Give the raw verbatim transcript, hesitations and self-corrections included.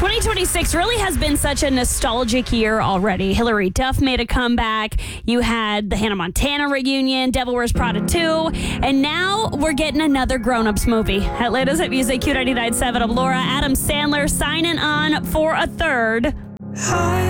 twenty twenty-six really has been such a nostalgic year already. Hilary Duff made a comeback. You had the Hannah Montana reunion, Devil Wears Prada two, and now we're getting another grown-ups movie. Atlanta's Hit Music, Q ninety-nine point seven. I'm Laura. Adam Sandler signing on for a third.